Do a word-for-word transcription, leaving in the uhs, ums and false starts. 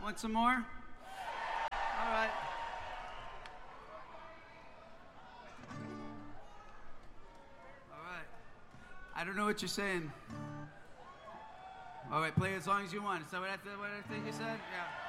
Want some more? All right. All right. I don't know what you're saying. All right, play as long as you want. Is that what I, th- what I think you said? Yeah.